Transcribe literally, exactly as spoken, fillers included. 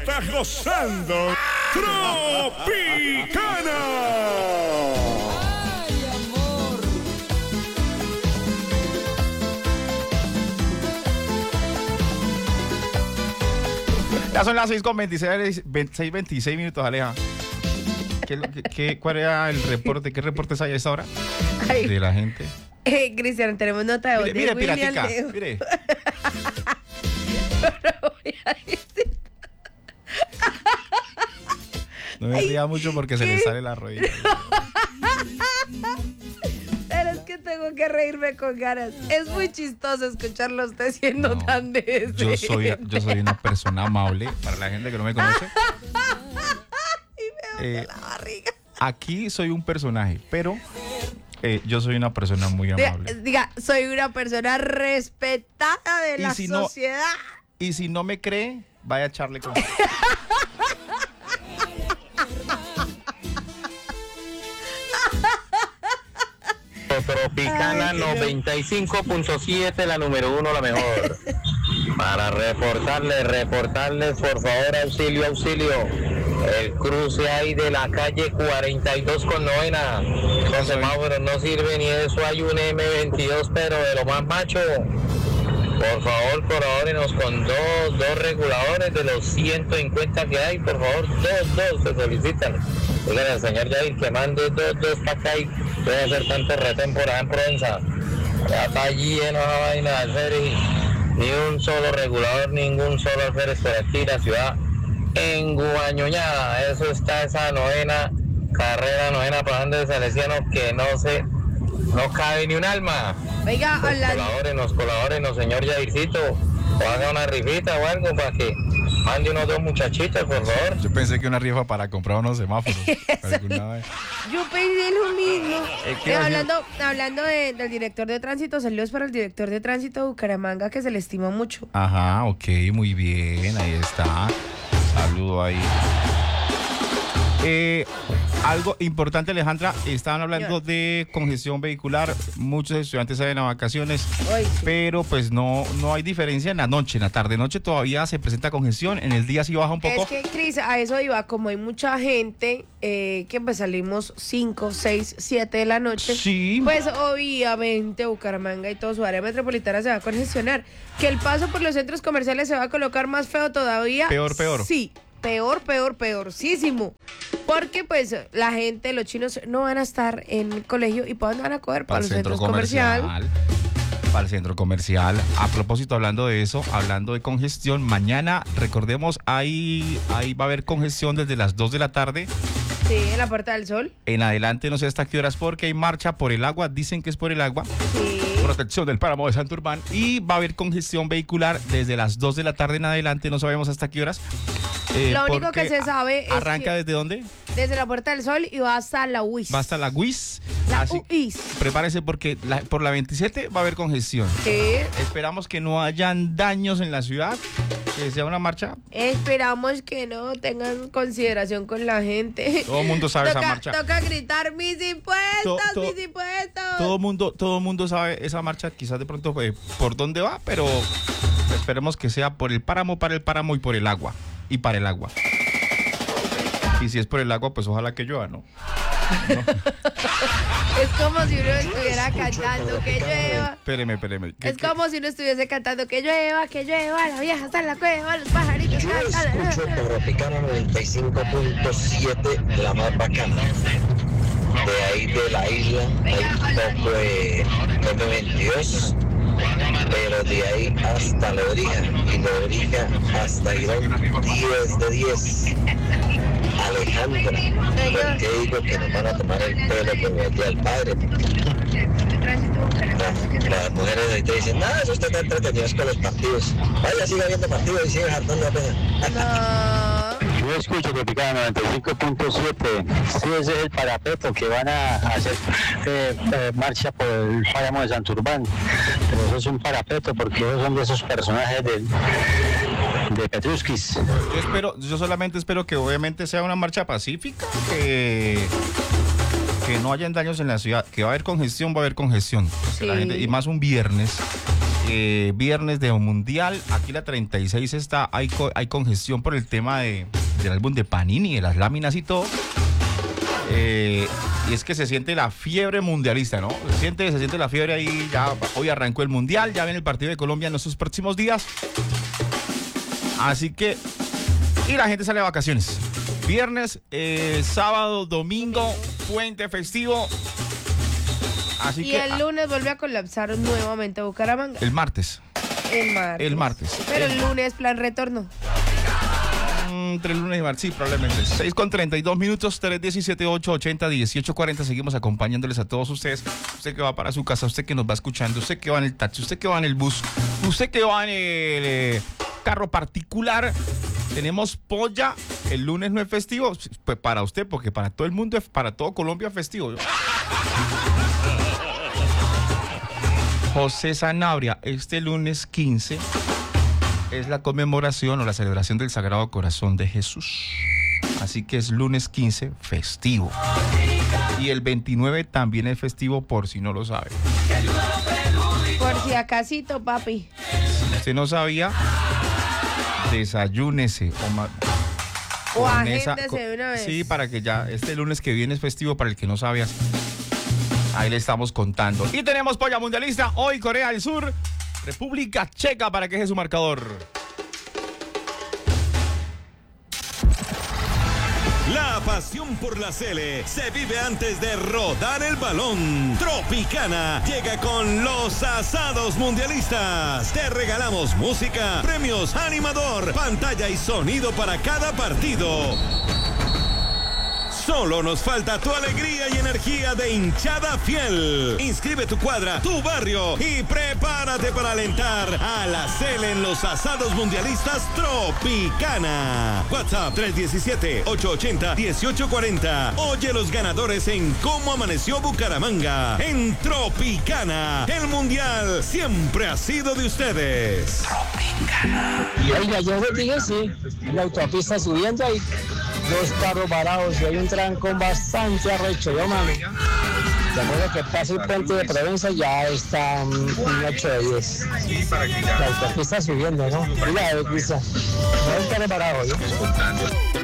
está gozando Tropicana. Ya son las seis con veintiséis, veintiséis minutos, Aleja. ¿Qué, qué, qué, ¿Cuál era el reporte? ¿Qué reportes hay a esta hora? Ay. De la gente. Eh, Cristian, tenemos nota de voz. Mire, mire, William piratica, Leo. mire. No voy a decir. No me ría mucho porque se le sale la rodilla. Pero es que tengo que reírme con ganas. Es muy chistoso escucharlo a usted siendo no, tan de yo soy, yo soy una persona amable. Para la gente que no me conoce. Y me eh, la barriga. Aquí soy un personaje, pero eh, yo soy una persona muy amable. Diga, diga soy una persona respetada de la si sociedad. No, y si no me cree, vaya a echarle con... Tropicana noventa y cinco punto siete, la número uno, la mejor. Para reportarles, reportarles, por favor, auxilio, auxilio. El cruce ahí de la calle cuarenta y dos con novena. Los semáforos no sirven y eso hay un eme veintidós, pero de lo más macho. Por favor, colabórenos con dos, dos reguladores de los ciento cincuenta que hay. Por favor, dos, dos, se solicitan. Díganle al señor Jair que mande dos, dos para acá y puede hacer tanto retén por allá en Provenza. Ya está lleno la vaina de alférez. Ni un solo regulador, ningún solo alférez por aquí, la ciudad enguañoñada. Eso está esa novena carrera, novena pasando de Salesiano que no se, no cabe ni un alma. Oiga, pues hola. Colabórenos, colabórenos, señor Jaircito. O haga una rifita o algo para que mande unos dos muchachitos, por favor. Yo pensé que una rifa para comprar unos semáforos. ¿Alguna vez? Yo pensé lo mismo. Eh, hablando hablando de, del director de tránsito, saludos para el director de tránsito de Bucaramanga, que se le estima mucho. Ajá, ok, muy bien, ahí está. Saludo ahí. Eh, algo importante, Alejandra, estaban hablando de congestión vehicular, muchos estudiantes salen a vacaciones, Ay, sí. pero pues no, no hay diferencia en la noche, en la tarde noche todavía se presenta congestión, en el día sí baja un poco. Es que, Cris, a eso iba, como hay mucha gente eh, que pues salimos cinco, seis, siete de la noche, sí. Pues obviamente Bucaramanga y toda su área metropolitana se va a congestionar, que el paso por los centros comerciales se va a colocar más feo todavía. Peor, peor. Sí. Peor, peor, peorcísimo. Porque pues la gente, los chinos no van a estar en el colegio y ¿para dónde van a coger? Para, para los centros comerciales. Comercial, para el centro comercial. A propósito, hablando de eso, hablando de congestión, mañana, recordemos, ahí, ahí va a haber congestión desde las dos de la tarde. Sí, en la Puerta del Sol. En adelante, no sé hasta qué horas, porque hay marcha por el agua, dicen que es por el agua. Sí. Protección del páramo de Santurbán. Y va a haber congestión vehicular desde las dos de la tarde en adelante, no sabemos hasta qué horas. Eh, Lo único que se sabe es ¿arranca que desde dónde? Desde la Puerta del Sol y va hasta la U I S. Va hasta la U I S. La Así, U I S. Prepárese porque la, por la veintisiete va a haber congestión. Sí. Esperamos que no hayan daños en la ciudad, que sea una marcha. Esperamos que no tengan consideración con la gente. Todo el mundo sabe toca, esa marcha. Toca gritar mis impuestos, to, to, mis impuestos. Todo mundo, todo mundo sabe esa marcha, quizás de pronto eh, por dónde va, pero esperemos que sea por el páramo, para el páramo y por el agua. Y para el agua. Y si es por el agua, pues ojalá que llueva, ¿no? ¿No? Es como si uno estuviera cantando que llueva. Espéreme, espéreme. Es como si uno estuviese cantando que llueva, que llueva, la vieja está en la cueva, los pajaritos Yo cantan. escucho Tropicana noventa y cinco punto siete, la más bacana. De ahí de la isla hay un poco de eme veintidós, pero de ahí hasta Lebrija y Lebrija hasta Girón, diez de diez. Alejandra, ¿por qué digo que nos van a tomar el pelo con el día del padre? Las, las mujeres ahí te dicen, nada, eso está tan entretenido con los partidos. Vaya, siga viendo partidos y sigue hartando la pena. No. Yo escucho Tropicana noventa y cinco punto siete. Sí, ese es el parapeto que van a hacer eh, eh, marcha por el páramo de Santurbán. Pero eso es un parapeto porque ellos son de esos personajes del... de Petruskis. Yo espero, yo solamente espero que obviamente sea una marcha pacífica, que, que no hayan daños en la ciudad, que va a haber congestión, va a haber congestión. Sí. La gente, y más un viernes. eh, viernes de Mundial. Aquí la treinta y seis está, hay, co hay congestión por el tema de, del álbum de Panini, de las láminas y todo. Eh, y es que se siente la fiebre mundialista, ¿no? Se siente, se siente la fiebre ahí. Ya hoy arrancó el Mundial, ya viene el partido de Colombia en estos próximos días. Así que, y la gente sale de vacaciones. Viernes, eh, sábado, domingo, puente festivo. Así y que, el lunes vuelve a colapsar nuevamente Bucaramanga. El martes. El martes. El martes. Pero el, el lunes, plan retorno. Entre el lunes y martes, sí, probablemente. seis con treinta y dos minutos, tres diecisiete, ocho ochenta, dieciocho cuarenta. Seguimos acompañándoles a todos ustedes. Usted que va para su casa, usted que nos va escuchando, usted que va en el taxi, usted que va en el bus, usted que va en el eh, carro particular. Tenemos polla. El lunes no es festivo. Pues para usted, porque para todo el mundo, para todo Colombia es festivo. José Sanabria, este lunes quince es la conmemoración o la celebración del Sagrado Corazón de Jesús. Así que es lunes quince, festivo. Y el veintinueve también es festivo, por si no lo sabe. Por si acasito, papi. Si usted no sabía, desayúnese. O, ma, o agéndese de una vez. Sí, para que ya este lunes que viene es festivo, para el que no sabía. Ahí le estamos contando. Y tenemos polla mundialista. Hoy Corea del Sur, República Checa, para que deje su marcador. La pasión por la Sele se vive antes de rodar el balón. Tropicana llega con los asados mundialistas. Te regalamos música, premios, animador, pantalla y sonido para cada partido. Solo nos falta tu alegría y energía de hinchada fiel. Inscribe tu cuadra, tu barrio y prepárate para alentar a la Sele en los asados mundialistas Tropicana. WhatsApp tres diecisiete, ocho ochenta, dieciocho cuarenta. Oye los ganadores en Cómo Amaneció Bucaramanga. En Tropicana, el mundial siempre ha sido de ustedes. Tropicana. Y oiga, yo les dije sí, la autopista subiendo ahí. Dos carros varados y hay un trancón bastante arrecho, yo mami. De modo que pase el puente de Provenza ya está un ocho de diez. La autopista subiendo, ¿no? Mira, Cristian. No hay carro varado, ¿no?